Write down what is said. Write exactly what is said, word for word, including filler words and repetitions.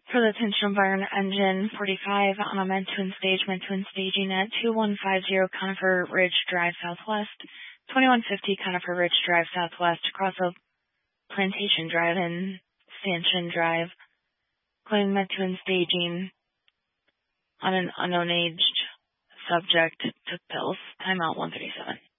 For the tension burn engine forty-five on a Mentwin stage, Mentwin staging at two one five zero Conifer Ridge Drive Southwest, twenty-one fifty Conifer Ridge Drive Southwest, across a Plantation Drive and Stanchion Drive. Claim Mentwin staging on an unknown aged subject took pills. Timeout one thirty-seven.